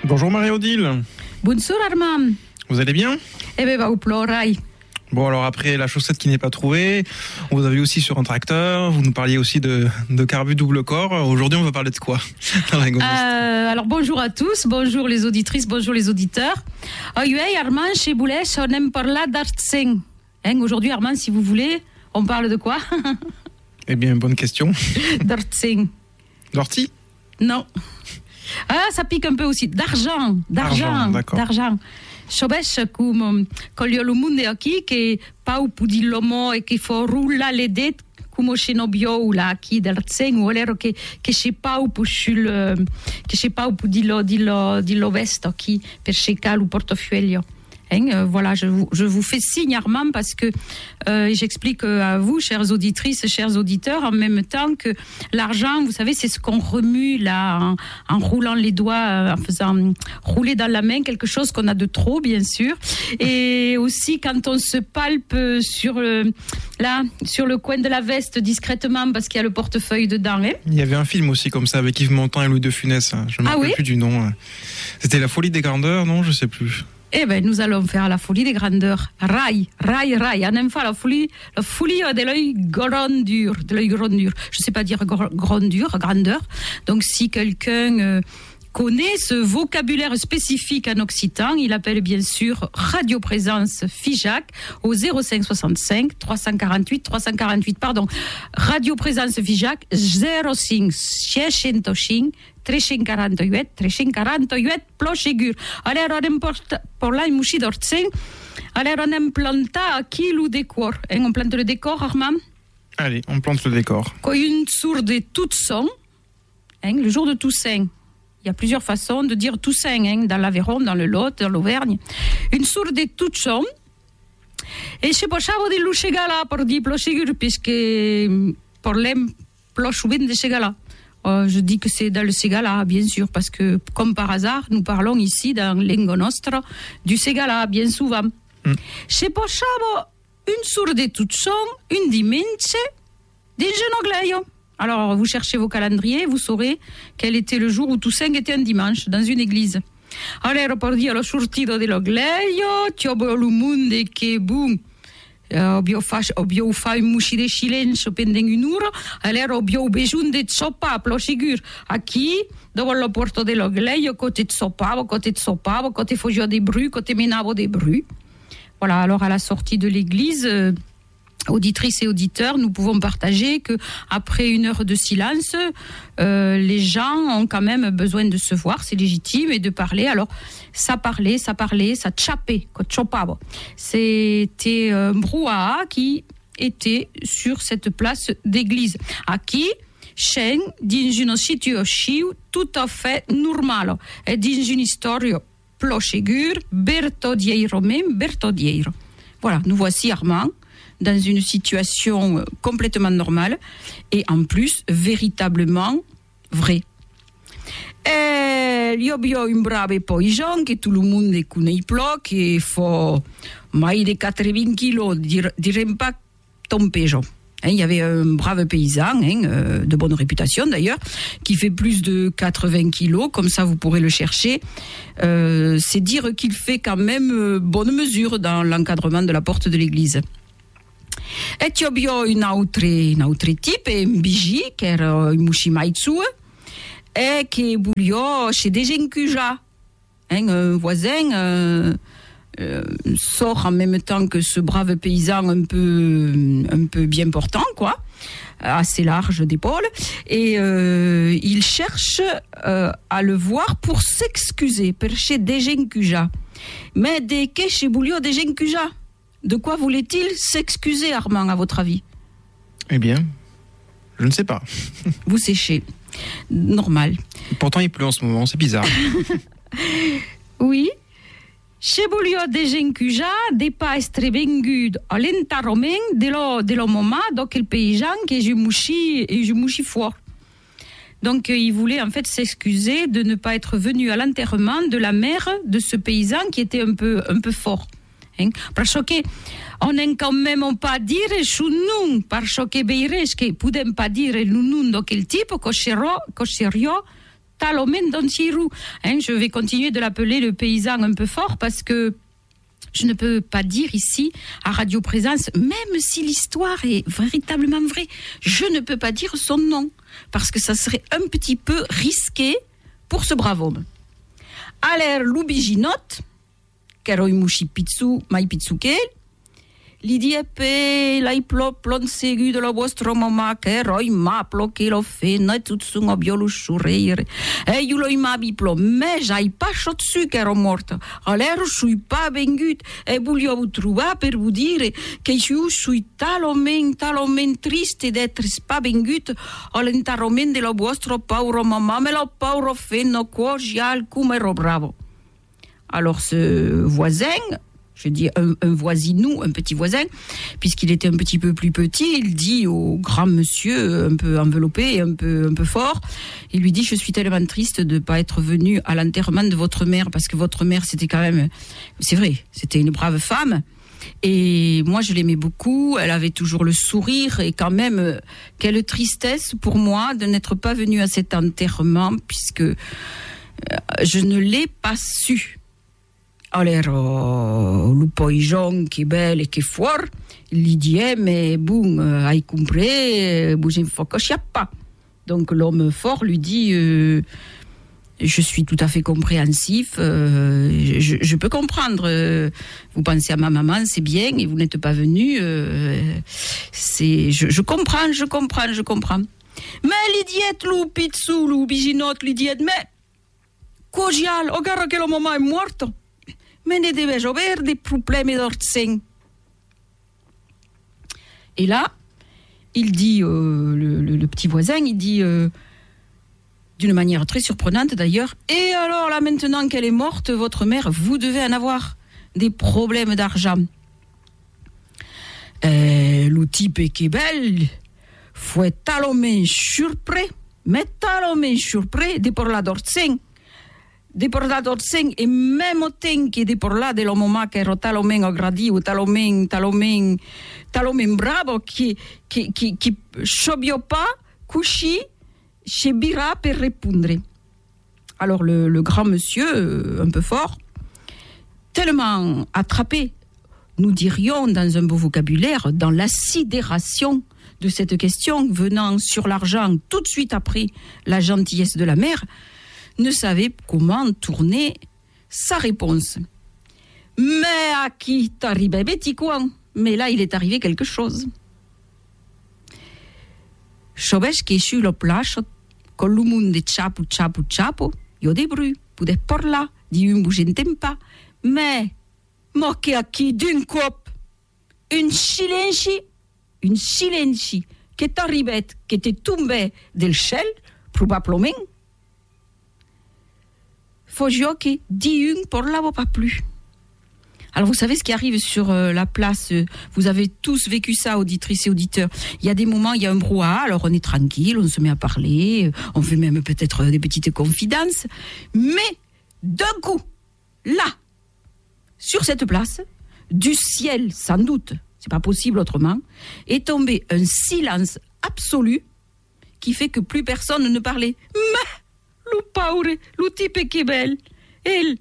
Bonjour Marie-Odile. Bonjour Armand. Vous allez bien? Eh bien, va au plorai. Bon, alors après la chaussette qui n'est pas trouvée, on vous a vu aussi sur un tracteur, vous nous parliez aussi de carbu double corps. Aujourd'hui, on va parler de quoi? Alors, bonjour à tous, bonjour les auditrices, bonjour les auditeurs. Aujourd'hui, Armand, chez Boulet, on aime parler d'artsing. Aujourd'hui, Armand, si vous voulez, on parle de quoi? Eh bien, bonne question. D'artsing. D'ortie? Non. Ah, ça pique un peu aussi. D'argent. D'accord. D'argent. Sobesh cum colio lo monde aqui che pau pudi l'uomo e che fa rulla le det come scenobio là qui del zeng o l'ero che c'è pau pushul che c'è pau pudi lo vesto qui per cercare il portafoglio. Voilà, je vous fais signe Armand parce que j'explique à vous, chères auditrices, chers auditeurs, en même temps que l'argent, vous savez, c'est ce qu'on remue là en roulant les doigts, en faisant rouler dans la main quelque chose qu'on a de trop, bien sûr, et aussi quand on se palpe sur le coin de la veste discrètement parce qu'il y a le portefeuille dedans. Il y avait un film aussi comme ça avec Yves Montand et Louis de Funès. Je ne me rappelle plus du nom. C'était La Folie des Grandeurs, non? Je sais plus. Eh bien, nous allons faire la folie des grandeurs. Rai. On aime faire la folie de l'œil grandeur. Je ne sais pas dire grandeur. Donc, si quelqu'un connaît ce vocabulaire spécifique en occitan, il appelle bien sûr Radio Présence Figeac au 05 65 348 Radio Présence Figeac 05 605 348 Plochegur. Alors on importe pour la mouchi d'ortsing. Alors on implante qui le décor. On plante le décor, Armand? Allez, on plante le décor. Quand une sourde Toussaint, le jour de Toussaint. Il y a plusieurs façons de dire Toussaint, dans l'Aveyron, dans le Lot, dans l'Auvergne. Une sourde Toussaint. Et je pensavo di Luchegala pour dire Plochegur, puisque pour l'em Plochubin de Chegala. Je dis que c'est dans le Ségala, bien sûr, parce que, comme par hasard, nous parlons ici, dans Lingo Nostra, du Ségala, bien souvent. Se posavo une sourde Toussaint, une dimanche, d'un genogleio. Alors, vous cherchez vos calendriers, vous saurez quel était le jour où Toussaint était un dimanche, dans une église. Alors, pour dire lo sortido de l'ogleio, tiobo lo monde che boum. Obio fa un mouchi de silenzio pendant une heure, alors obio besoin de sopa, plochigur. Aqui, dopo lo porto dell'ogleio, côté sopavo, côté faisio des bruits, côté menavo des bruits. Voilà, alors à la sortie de l'église, auditrices et auditeurs, nous pouvons partager que après une heure de silence, les gens ont quand même besoin de se voir, c'est légitime, et de parler. Alors, ça parlait, ça tchapé, chopavo. C'était un brouhaha qui était sur cette place d'église. Aquí, scène dans une situation tout à fait normale et dans une histoire plochegur, bertodieiro. Voilà, nous voici Armand dans une situation complètement normale et en plus véritablement vraie. Io ho un brave paysan che tout le monde connaît che fa mai de 80 kilos, direm pas ton peso. Il y avait un brave paysan, de bonne réputation d'ailleurs, qui fait plus de 80 kilos, comme ça vous pourrez le chercher. C'est dire qu'il fait quand même bonne mesure dans l'encadrement de la porte de l'église. E ti abbiamo un altro tipo, un bigi, che era un mushimaitsu, et che voulio chez des gens cuja. Un voisin sort en même temps que ce brave paysan un peu bien portant, quoi, assez large d'épaule, et il cherche à le voir pour s'excuser, perché des gens cuja. Mais de que chez voulio des gens cuja? De quoi voulait-il s'excuser, Armand, à votre avis? Eh bien, je ne sais pas. Vous séchez. Normal. Pourtant, il pleut en ce moment, c'est bizarre. Oui. Chez Bolio de Gencuja, des pas estrevengudes à l'entaromen de lo moment, donc le paysan que je mouchi fort. Donc, il voulait en fait s'excuser de ne pas être venu à l'enterrement de la mère de ce paysan qui était un peu fort. Parce que on n'est quand même pas dire su nun, parce que beiresche poudem pas dire le nom de quel type, cocherio Talomen Doncirou. Je vais continuer de l'appeler le paysan un peu fort parce que je ne peux pas dire ici, à Radio Présence, même si l'histoire est véritablement vraie, je ne peux pas dire son nom, parce que ça serait un petit peu risqué pour ce brave homme. Alors, l'ubiginote, keroi mushi pizzu, mai pizzukel, l'idiepe, l'aiplo plon segu de la vostra mamma, keroi maplo, che lo fena, tutsungo biolu shureire, e io lo imabiplo, mais j'aille pas chot su che ero morta, alors je suis pas vengut, e voglio vous trouver per vous dire che io suis talomen triste d'être pas vengut all'interromen de la vostra pauvre mamma, me la pauvre fena, quoi gial, come ero bravo. Alors ce voisin, je dis un voisinou, un petit voisin, puisqu'il était un petit peu plus petit, il dit au grand monsieur, un peu enveloppé, un peu fort, il lui dit, je suis tellement triste de ne pas être venu à l'enterrement de votre mère, parce que votre mère, c'était quand même, c'est vrai, c'était une brave femme, et moi, je l'aimais beaucoup, elle avait toujours le sourire, et quand même, quelle tristesse pour moi de n'être pas venu à cet enterrement, puisque je ne l'ai pas su. Alors, le paysan qui est bel et qui est fort, il lui dit, mais bon, hai compris, bougez une fois que je n'y a pas. Donc l'homme fort lui dit, je suis tout à fait compréhensif, je peux comprendre, vous pensez à ma maman, c'est bien, et vous n'êtes pas venu, je comprends. Mais l'idiot, le pizzou, le biginote, l'idiot, mais, cogial, regarde que le maman est morte. Mais ne devais-je avoir des problèmes d'ortsen. Et là, il dit, le petit voisin, il dit, d'une manière très surprenante d'ailleurs, et alors là, maintenant qu'elle est morte, votre mère, vous devez en avoir des problèmes d'argent. Le type qui est belle, fue talomen surpris, mais talomen surpris de pour la d'ortsen. De por la d'orsen e même temps que de por la de lo moment che ero talomen agradi o talomen bravo qui chobio pas couchi chez Bira per répondre. Alors le grand monsieur un peu fort, tellement attrapé, nous dirions dans un beau vocabulaire, dans la sidération de cette question venant sur l'argent tout de suite après la gentillesse de la mère, ne savait comment tourner sa réponse. Mais à qui t'arrivait petit coin? Mais là, il est arrivé quelque chose. Chobèche qui est sur la plage, con le monde de chapo, yo des bruits, poudre par là, dit une bouche pas. Mais, moqué à qui d'une coupe? Une silenci, qui est arrivée, qui était tombée del ciel, probablement. Fogio qui dit une pour là, pas plus. Alors vous savez ce qui arrive sur la place, vous avez tous vécu ça, auditrices et auditeurs. Il y a des moments, il y a un brouhaha, alors on est tranquille, on se met à parler, on fait même peut-être des petites confidences, mais d'un coup, là, sur cette place, du ciel sans doute, c'est pas possible autrement, est tombé un silence absolu qui fait que plus personne ne parlait. Mais le pauvre, le type qui est belle, elle,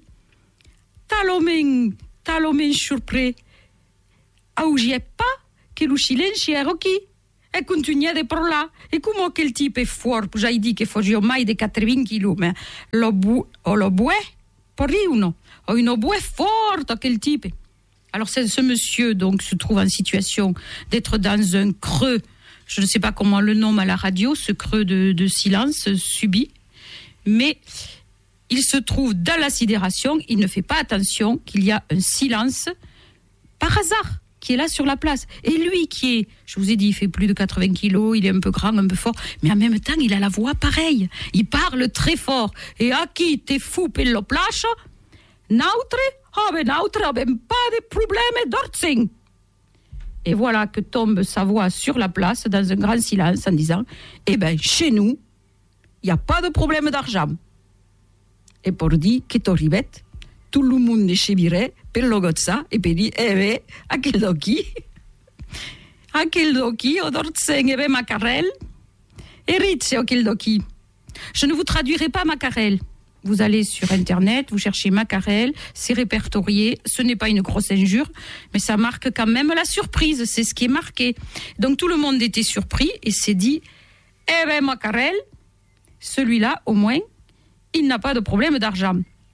talomen surpris, augiait pas que le silenzio era qui, e continuait de parler, et comment quel type est fort, j'ai dit qu'il faut mai de 80 kilos, mais lo bue, pour uno, une bue forte, quel type. Alors ce monsieur donc se trouve en situation d'être dans un creux, je ne sais pas comment on le nomme à la radio, ce creux de silence subi, mais il se trouve dans la sidération, il ne fait pas attention qu'il y a un silence par hasard qui est là sur la place. Et lui qui est, je vous ai dit, il fait plus de 80 kilos, il est un peu grand, un peu fort, mais en même temps, il a la voix pareille. Il parle très fort. Et à qui t'es fou per la plage? Nautre haben pas de problème d'ortsen. Et voilà que tombe sa voix sur la place dans un grand silence en disant, eh ben, chez nous, il n'y a pas de problème d'argent. Et pour dire que t'arrivais, tout le monde chez Biré, per lo gozza, et per dire, eh ben, à quel doki, od ortsen, eh ben, macarel, et ritze, à quel doki. Je ne vous traduirai pas Macarel. Vous allez sur Internet, vous cherchez Macarel, c'est répertorié. Ce n'est pas une grosse injure, mais ça marque quand même la surprise. C'est ce qui est marqué. Donc tout le monde était surpris et s'est dit, eh ben Macarel, celui-là, au moins, il n'a pas de problème d'argent.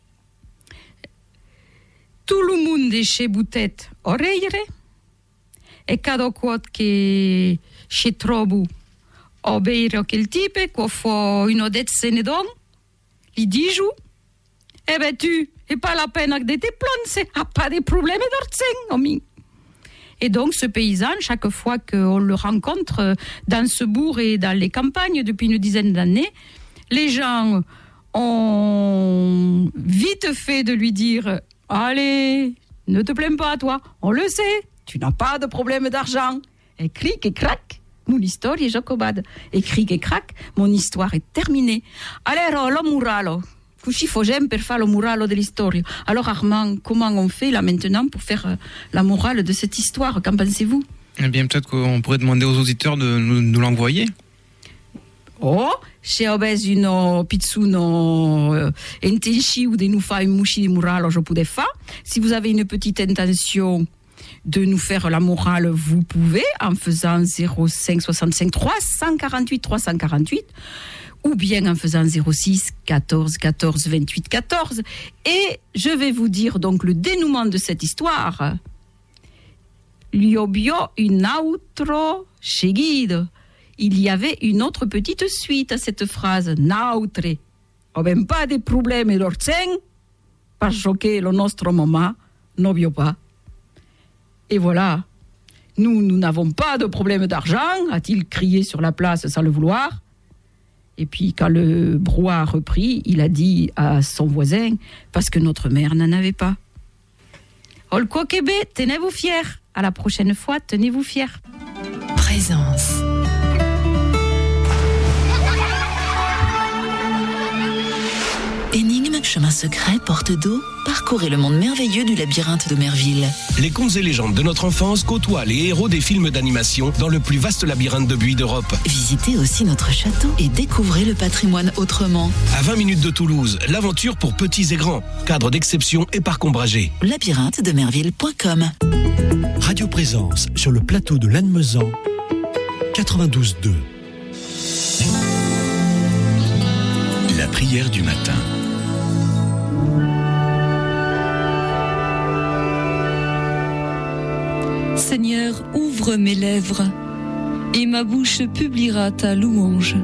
Tout le monde est chez Boutet oreire e cada quote che ci trovo obeire quel type quoi faut une odette sénédon li dijo eh ben tu et pas la peine de te plancer pas de problème d'argent. Et donc ce paysan, chaque fois qu'on le rencontre dans ce bourg et dans les campagnes depuis une dizaine d'années, les gens ont vite fait de lui dire « Allez, ne te plains pas, toi, on le sait, tu n'as pas de problème d'argent. » Et cric et crac, mon histoire est jacobade. Et cric et crac, mon histoire est terminée. Alors, le muralo, così fogem per fare le muralo de l'histoire. Alors Armand, comment on fait là maintenant pour faire la morale de cette histoire? Qu'en pensez-vous? Eh bien, peut-être qu'on pourrait demander aux auditeurs de nous l'envoyer. Oh, se avesse une pizzuno intensi ou de nous faire une mouchi de morale, je pourrais faire. Si vous avez une petite intention de nous faire la morale, vous pouvez en faisant 05 65 348 348 ou bien en faisant 06 14 14 28 14. Et je vais vous dire donc le dénouement de cette histoire. Liobio un altro seguido. Il y avait une autre petite suite à cette phrase. Nautre. Abbiamo pas de problème d'argent parce que le nostro mamma n'obio pas. Et voilà. Nous n'avons pas de problème d'argent, a-t-il crié sur la place sans le vouloir. Et puis, quand le brouhaha a repris, il a dit à son voisin, parce que notre mère n'en avait pas. Olko Kebe, tenez-vous fiers. À la prochaine fois, tenez-vous fiers. Présence. Énigme, chemin secret, porte d'eau, parcourez le monde merveilleux du labyrinthe de Merville. Les contes et légendes de notre enfance côtoient les héros des films d'animation dans le plus vaste labyrinthe de buis d'Europe. Visitez aussi notre château et découvrez le patrimoine autrement. À 20 minutes de Toulouse, l'aventure pour petits et grands. Cadre d'exception et parc ombragé. labyrinthe-de-merville.com. Radio Présence sur le plateau de Lannemezan, 92.2. La prière du matin. Seigneur, ouvre mes lèvres, et ma bouche publiera ta louange.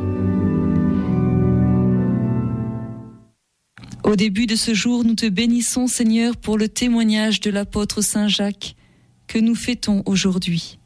Au début de ce jour, nous te bénissons, Seigneur, pour le témoignage de l'apôtre Saint Jacques que nous fêtons aujourd'hui.